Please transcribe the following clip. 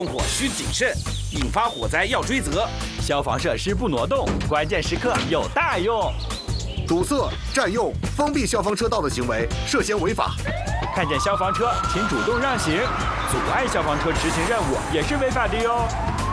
用火需谨慎，引发火灾要追责。 消防设施不挪动，关键时刻有大用。 堵塞、占用、封闭消防车道的行为涉嫌违法。 看见消防车，请主动让行，阻碍消防车执行任务也是违法的哟。